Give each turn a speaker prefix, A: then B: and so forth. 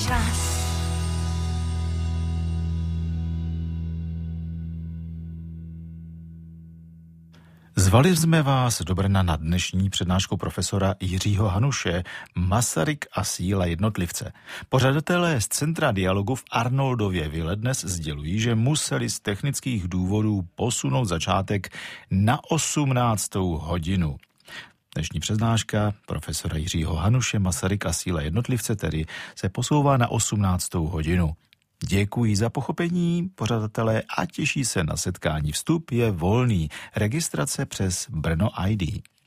A: čas.
B: Zvali jsme vás do Brna na dnešní přednášku profesora Jiřího Hanuše Masaryk a síla jednotlivce. Pořadatelé z Centra dialogu v Arnoldově Vile dnes sdělují, že museli z technických důvodů posunout začátek na 18. hodinu. Dnešní přednáška profesora Jiřího Hanuše Masaryk a síla jednotlivce tedy se posouvá na 18. hodinu. Děkuji za pochopení, pořadatelé, a těší se na setkání. Vstup je volný. Registrace přes Brno ID.